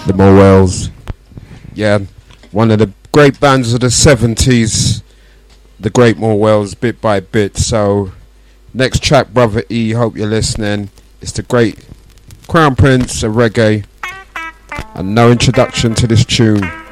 The Morwells. Yeah, one of the great bands of the 70s. The Great Morwells, Bit by Bit. So, next track, Brother E, hope you're listening. It's the great Crown Prince of reggae. And no introduction to this tune.